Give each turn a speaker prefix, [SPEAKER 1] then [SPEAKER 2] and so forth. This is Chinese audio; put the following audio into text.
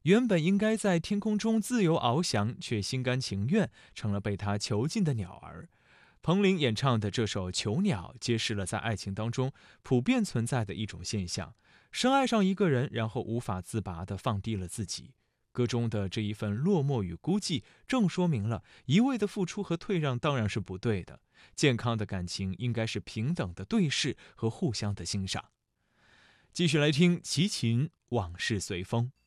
[SPEAKER 1] 原本应该在天空中自由翱翔，却心甘情愿成了被他囚禁的鸟儿。彭羚演唱的这首《囚鸟》，揭示了在爱情当中普遍存在的一种现象：深爱上一个人，然后无法自拔地放低了自己。歌中的这一份落寞与孤寂，正说明了一味的付出和退让当然是不对的。健康的感情应该是平等的对视和互相的欣赏。继续来听齐秦《往事随风》。